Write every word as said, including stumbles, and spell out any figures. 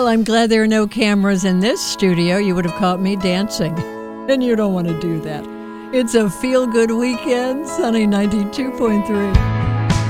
Well, I'm glad there are no cameras in this studio. You would have caught me dancing, and you don't want to do that. It's a feel-good weekend, Sunny ninety-two point three.